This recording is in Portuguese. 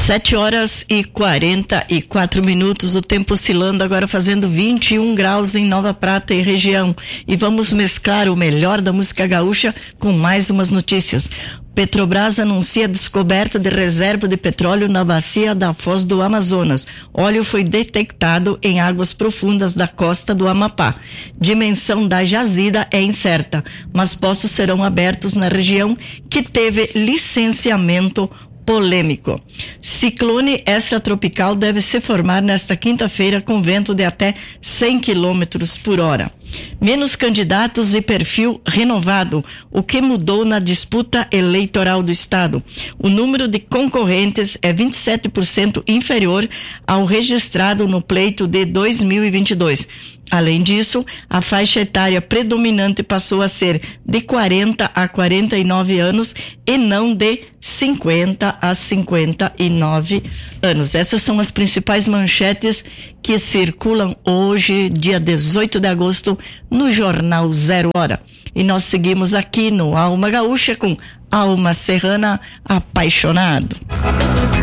7h44, o tempo oscilando, agora fazendo 21 graus em Nova Prata e região. E vamos mesclar o melhor da música gaúcha com mais umas notícias. Petrobras anuncia a descoberta de reserva de petróleo na bacia da Foz do Amazonas. Óleo foi detectado em águas profundas da costa do Amapá. Dimensão da jazida é incerta, mas poços serão abertos na região que teve licenciamento polêmico. Ciclone extratropical deve se formar nesta quinta-feira com vento de até 100 quilômetros por hora. Menos candidatos e perfil renovado. O que mudou na disputa eleitoral do estado? O número de concorrentes é 27% inferior ao registrado no pleito de 2022. Além disso, a faixa etária predominante passou a ser de 40 a 49 anos e não de 50 a 59 anos. Essas são as principais manchetes que circulam hoje, dia 18 de agosto, no Jornal 0 Hora. E nós seguimos aqui no Alma Gaúcha com Alma Serrana Apaixonado.